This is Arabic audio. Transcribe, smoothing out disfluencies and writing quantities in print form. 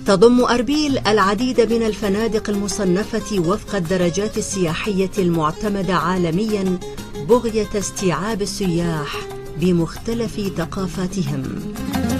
تضم أربيل العديد من الفنادق المصنفة وفق الدرجات السياحية المعتمدة عالميا بغية استيعاب السياح بمختلف ثقافاتهم.